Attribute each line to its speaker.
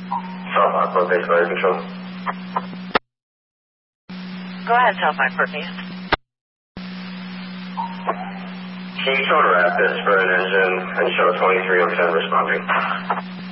Speaker 1: South Port Base Fire Control.
Speaker 2: Go ahead, South Port Base.
Speaker 1: Can you show the Rapids for an engine and show 23 on 10 responding?